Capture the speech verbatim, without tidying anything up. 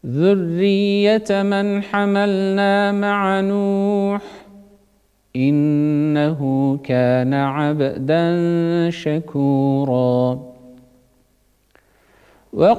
ذرية من حملنا مع نوح إنه كان عبدا شكورا.